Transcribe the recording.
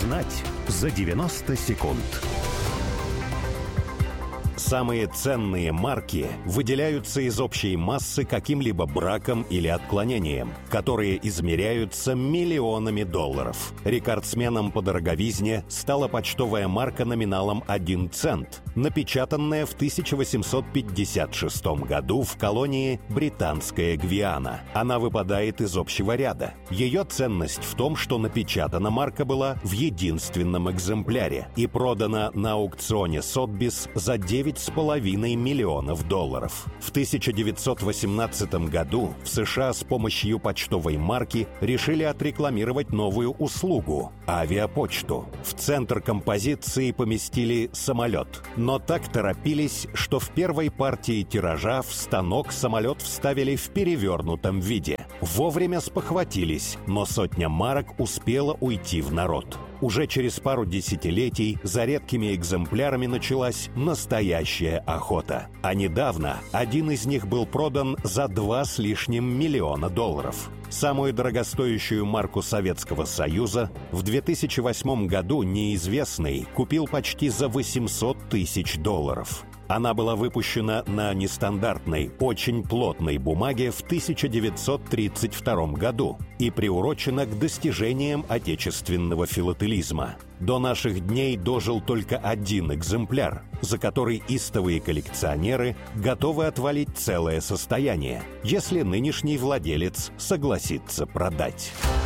Узнать за 90 секунд. Самые ценные марки выделяются из общей массы каким-либо браком или отклонением, которые измеряются миллионами долларов. Рекордсменом по дороговизне стала почтовая марка номиналом 1 цент, напечатанная в 1856 году в колонии Британская Гвиана. Она выпадает из общего ряда. Ее ценность в том, что напечатана марка была в единственном экземпляре и продана на аукционе Сотбис за $9,5 миллионов. В 1918 году в США с помощью почтовой марки решили отрекламировать новую услугу – авиапочту. В центр композиции поместили самолет. Но так торопились, что в первой партии тиража в станок самолет вставили в перевернутом виде. Вовремя спохватились, но сотня марок успела уйти в народ. Уже через пару десятилетий за редкими экземплярами началась настоящая охота. А недавно один из них был продан за $2 с лишним миллиона. Самую дорогостоящую марку Советского Союза в 2008 году неизвестный купил почти за $800 тысяч. Она была выпущена на нестандартной, очень плотной бумаге в 1932 году и приурочена к достижениям отечественного филателизма. До наших дней дожил только один экземпляр, за который истовые коллекционеры готовы отвалить целое состояние, если нынешний владелец согласится продать.